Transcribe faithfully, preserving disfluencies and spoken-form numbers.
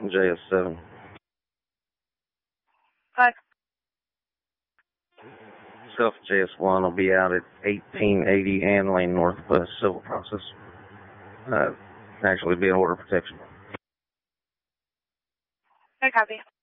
J S seven. Hi. Self J S one will be out at eighteen eighty Ann Lane Northwest, civil process. Uh, actually be an order protection. I copy.